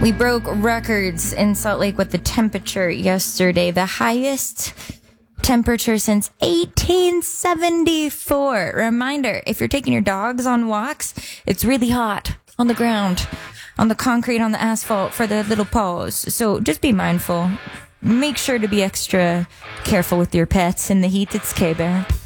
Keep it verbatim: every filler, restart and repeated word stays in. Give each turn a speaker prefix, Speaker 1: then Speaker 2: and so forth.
Speaker 1: We broke records in Salt Lake with the temperature yesterday. The highest temperature since eighteen seventy-four. Reminder, if you're taking your dogs on walks, it's really hot on the ground, on the concrete, on the asphalt for the little paws. So just be mindful. Make sure to be extra careful with your pets in the heat. It's K-Bear.